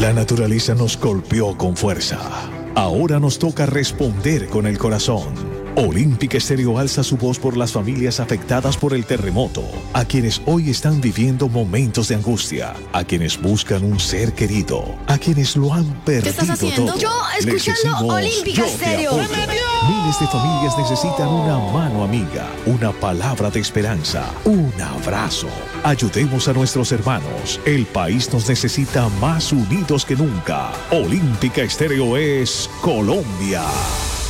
La naturaleza nos golpeó con fuerza. Ahora nos toca responder con el corazón. Olímpica Estéreo alza su voz por las familias afectadas por el terremoto, a quienes hoy están viviendo momentos de angustia, a quienes buscan un ser querido, a quienes lo han perdido. ¿Qué estás haciendo? Todo. Yo escuchando Olímpica Estéreo. Miles de familias necesitan una mano amiga, una palabra de esperanza, un abrazo. Ayudemos a nuestros hermanos. El país nos necesita más unidos que nunca. Olímpica Estéreo es Colombia.